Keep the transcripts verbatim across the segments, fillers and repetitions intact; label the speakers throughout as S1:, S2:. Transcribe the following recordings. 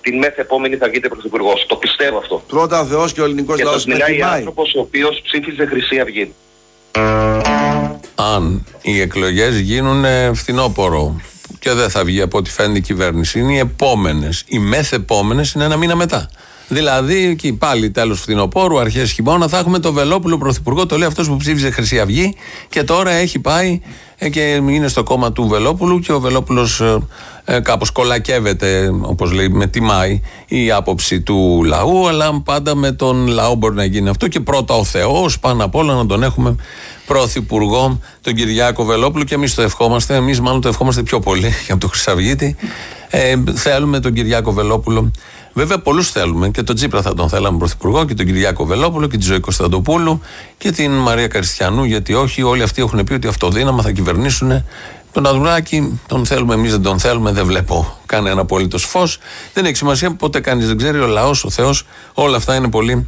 S1: την μεθεπόμενη θα βγείτε πρωθυπουργός. Το πιστεύω αυτό.
S2: Πρώτα ο Θεός και ο ελληνικός λαός.
S1: Και μιλάει άνθρωπος ο οποίος ψήφιζε Χρυσή Αυγή.
S3: Αν οι εκλογές γίνουν φθινόπωρο και δεν θα βγει από ό,τι φαίνεται η κυβέρνηση, είναι οι επόμενες. Οι μεθεπόμενες είναι ένα μήνα μετά. Δηλαδή, εκεί πάλι τέλος φθινοπόρου, αρχές χειμώνα, θα έχουμε το Βελόπουλο πρωθυπουργό. Το λέει αυτός που ψήφιζε Χρυσή Αυγή και τώρα έχει πάει και είναι στο κόμμα του Βελόπουλου και ο Βελόπουλος ε, κάπως κολακεύεται, όπως λέει, με τιμάει η άποψη του λαού, αλλά πάντα με τον λαό μπορεί να γίνει αυτό και πρώτα ο Θεός, πάνω απ' όλα να τον έχουμε πρωθυπουργό, τον Κυριάκο Βελόπουλο, και εμείς το ευχόμαστε, εμείς μάλλον το ευχόμαστε πιο πολύ για από τον Χρυσαυγίτη. Ε, θέλουμε τον Κυριάκο Βελόπουλο. Βέβαια, πολλούς θέλουμε. Και τον Τσίπρα θα τον θέλαμε πρωθυπουργό, και τον Κυριάκο Βελόπουλο, και τη Ζωή Κωνσταντοπούλου, και την Μαρία Καριστιανού. Γιατί όχι, όλοι αυτοί έχουν πει ότι αυτοδύναμα θα κυβερνήσουν. Τον Ανδρουλάκη τον θέλουμε εμείς, δεν τον θέλουμε, δεν βλέπω κανένα απολύτως φως. Δεν έχει σημασία, ποτέ κανείς δεν ξέρει. Ο λαός, ο Θεός, όλα αυτά είναι πολύ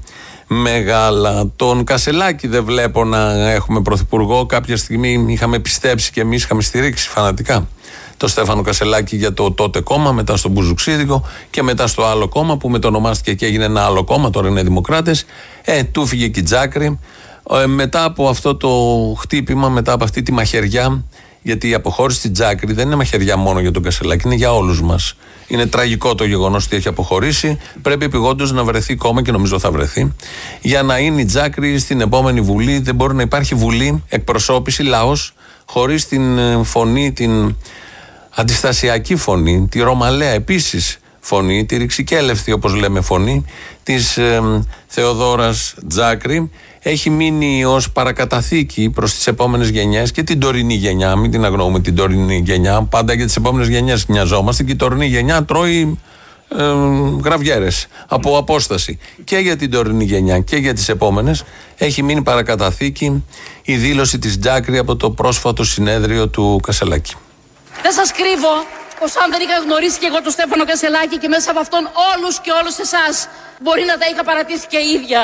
S3: μεγάλα. Τον Κασελάκη δεν βλέπω να έχουμε πρωθυπουργό. Κάποια στιγμή είχαμε πιστέψει και εμείς, είχαμε στηρίξει φανατικά το Στέφανο Κασελάκη για το τότε κόμμα, μετά στο Μπουζουξίδικο και μετά στο άλλο κόμμα που μετονομάστηκε και έγινε ένα άλλο κόμμα, τώρα είναι Δημοκράτες. Ε, του φύγε και η Τζάκρη. Ε, μετά από αυτό το χτύπημα, μετά από αυτή τη μαχαιριά, γιατί η αποχώρηση της Τζάκρη δεν είναι μαχαιριά μόνο για τον Κασελάκη, είναι για όλους μας. Είναι τραγικό το γεγονός ότι έχει αποχωρήσει. Πρέπει επειγόντως να βρεθεί κόμμα, και νομίζω θα βρεθεί, για να είναι η Τζάκρη στην επόμενη Βουλή. Δεν μπορεί να υπάρχει Βουλή, εκπροσώπηση, λαός, χωρίς την φωνή, την αντιστασιακή φωνή, τη ρωμαλαία επίσης φωνή, τη ρηξικέλευτη, όπως λέμε, φωνή της ε, Θεοδόρας Τζάκρη. Έχει μείνει ως παρακαταθήκη προς τις επόμενες γενιές και την τωρινή γενιά. Μην την αγνοούμε την τωρινή γενιά. Πάντα για τις επόμενες γενιές νοιαζόμαστε, και η τωρινή γενιά τρώει ε, γραβιέρες από απόσταση. Και για την τωρινή γενιά και για τις επόμενες έχει μείνει παρακαταθήκη η δήλωση της Τζάκρη από το πρόσφατο συνέδριο του Κασελάκη.
S4: Δεν σας κρύβω πως αν δεν είχα γνωρίσει και εγώ τον Στέφανο Κασελάκη και μέσα από αυτόν όλους και όλους εσάς, μπορεί να τα είχα παρατήσει και η ίδια.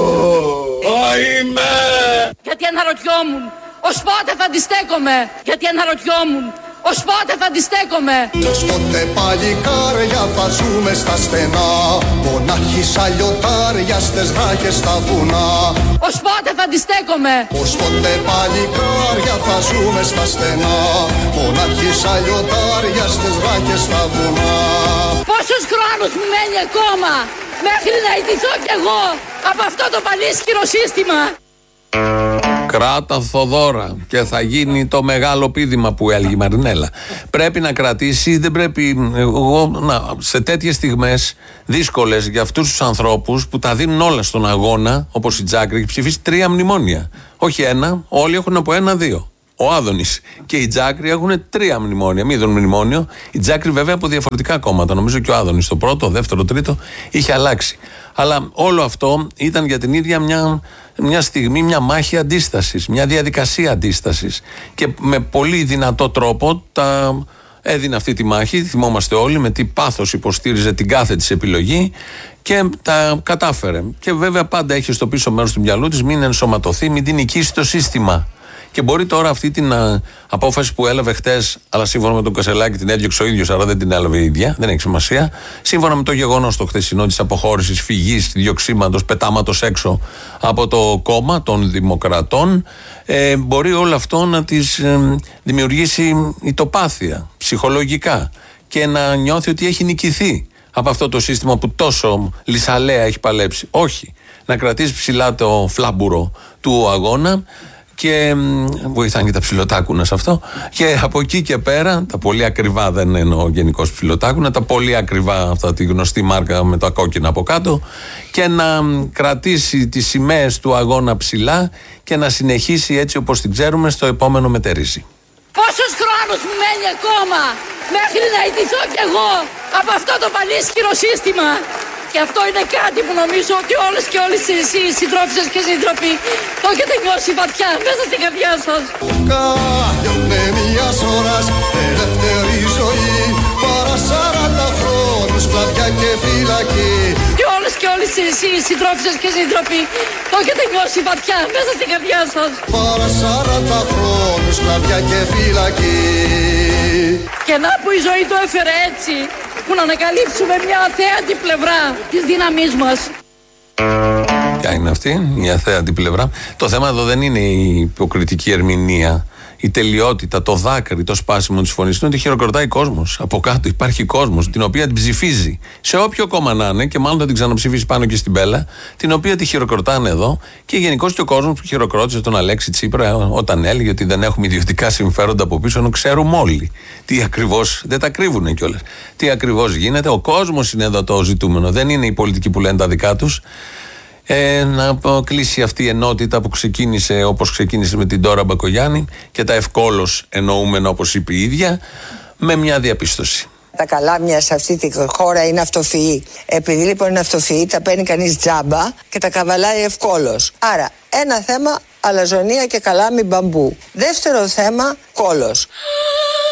S2: Είμαι!
S4: Γιατί αναρωτιόμουν, ως πότε θα αντιστέκομαι. Γιατί αναρωτιόμουν, ως πότε θα αντιστέκομαι.
S5: Ως πότε παλικάρια θα ζούμε στα στενά, μονάχοι σαν λιωτάρια στις ράχες στα βουνά.
S4: Ως πότε θα αντιστέκομαι.
S5: Ως πότε παλικάρια θα ζούμε στα στενά, μονάχοι σαν λιωτάρια στις ράχες στα βουνά.
S4: Πόσος χρόνος μου μένει ακόμα μέχρι να ιτηθώ κι εγώ από αυτό το πανίσχυρο σύστημα.
S3: Κράτα Θοδώρα και θα γίνει το μεγάλο πήδημα που έλεγε η Μαρινέλα. Πρέπει να κρατήσει, δεν πρέπει εγώ, να, σε τέτοιες στιγμές δύσκολες για αυτούς τους ανθρώπους που τα δίνουν όλα στον αγώνα, όπως η Τζάκρη, έχει ψηφίσει τρία μνημόνια. Όχι ένα, όλοι έχουν από ένα-δύο. Ο Άδωνης και η Τζάκρη έχουν τρία μνημόνια. Μη δουν μνημόνιο. Η Τζάκρη βέβαια από διαφορετικά κόμματα. Νομίζω και ο Άδωνης το πρώτο, δεύτερο, τρίτο είχε αλλάξει. Αλλά όλο αυτό ήταν για την ίδια μια, μια στιγμή, μια μάχη αντίστασης, μια διαδικασία αντίστασης. Και με πολύ δυνατό τρόπο τα έδινε αυτή τη μάχη. Θυμόμαστε όλοι με τι πάθος υποστήριζε την κάθε της επιλογή και τα κατάφερε. Και βέβαια πάντα έχει στο πίσω μέρος του μυαλού της μην ενσωματωθεί, μην την νικήσει το σύστημα. Και μπορεί τώρα αυτή την α, απόφαση που έλαβε χτες, αλλά σύμφωνα με τον Κασελάκη την έδιωξε ο ίδιος, άρα δεν την έλαβε η ίδια, δεν έχει σημασία. Σύμφωνα με το γεγονός το χθεσινό της αποχώρησης, φυγής, διωξήματος, πετάματος έξω από το κόμμα των Δημοκρατών, ε, μπορεί όλο αυτό να της ε, δημιουργήσει ητοπάθεια ψυχολογικά και να νιώθει ότι έχει νικηθεί από αυτό το σύστημα που τόσο λυσαλέα έχει παλέψει. Όχι. Να κρατήσει ψηλά το φλάμπουρο του αγώνα. Και βοηθάνε και τα ψιλοτάκουνα σε αυτό. Και από εκεί και πέρα, τα πολύ ακριβά, δεν εννοώ γενικώς ψιλοτάκουνα, τα πολύ ακριβά, αυτά τη γνωστή μάρκα με τα κόκκινα από κάτω, και να κρατήσει τις σημαίες του αγώνα ψηλά και να συνεχίσει έτσι όπως την ξέρουμε στο επόμενο μετερίζει.
S4: Πόσος χρόνος μου μένει ακόμα μέχρι να ιτηθώ κι εγώ από αυτό το πανίσχυρο σύστημα. Και αυτό είναι κάτι που νομίζω ότι όλες και όλες εσείς συντρόφισσες και σύντροφοι το έχετε νιώσει βαθιά μέσα στην καρδιά σας.
S5: Κάλιονται μιας ώρας ελεύθερη ζωή, παρά σαράντα χρόνους σκλαβιά και φυλακή.
S4: Και όλες και όλοι εσείς οι συντρόφισσες και σύντροφοι το έχετε νιώσει βαθιά μέσα στην καρδιά σας.
S5: Παρά σαράντα χρόνους σκλαβιά και φυλακή.
S4: Και να που η ζωή το έφερε έτσι, που να ανακαλύψουμε μια αθέατη πλευρά της δύναμής μας.
S3: Ποια είναι αυτή η αθέατη πλευρά? Το θέμα εδώ δεν είναι η υποκριτική ερμηνεία, η τελειότητα, το δάκρυ, το σπάσιμο της φωνής. Είναι ότι χειροκροτάει κόσμος. Από κάτω υπάρχει κόσμος, την οποία την ψηφίζει. Σε όποιο κόμμα να είναι, και μάλλον θα την ξαναψηφίσει πάνω και στην Μπέλα, την οποία τη χειροκροτάνε εδώ. Και γενικώς και ο κόσμος που χειροκρότησε τον Αλέξη Τσίπρα όταν έλεγε ότι δεν έχουμε ιδιωτικά συμφέροντα από πίσω, ενώ ξέρουμε όλοι τι ακριβώς, δεν τα κρύβουνε κιόλας, τι ακριβώς γίνεται. Ο κόσμος είναι εδώ το ζητούμενο. Δεν είναι οι πολιτικοί που λένε τα δικά τους. Ε, να κλείσει αυτή η ενότητα που ξεκίνησε όπως ξεκίνησε με την Ντόρα Μπακογιάννη και τα ευκόλως εννοούμενα, όπως είπε η ίδια, με μια διαπίστωση.
S2: Τα καλάμια σε αυτή τη χώρα είναι αυτοφυή. Επειδή λοιπόν είναι αυτοφυή, τα παίρνει κανείς τζάμπα και τα καβαλάει ευκόλως. Άρα, ένα θέμα, αλαζονία και καλάμι μπαμπού. Δεύτερο θέμα, κόλος.